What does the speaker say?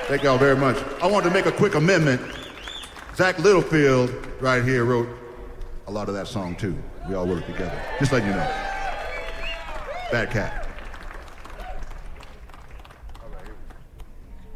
Thank y'all very much. I wanted to make a quick amendment. Zach Littlefield right here wrote a lot of that song too. We all wrote it together. Just letting you know. Bad cat.